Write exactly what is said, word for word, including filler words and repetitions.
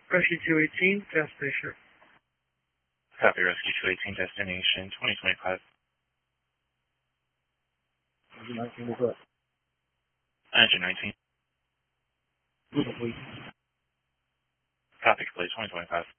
Rescue two eighteen, destination. Copy, Rescue two eighteen, destination twenty twenty-five. Engine nineteen, what's up? Engine nineteen. Complete. Copy, complete, twenty twenty-five.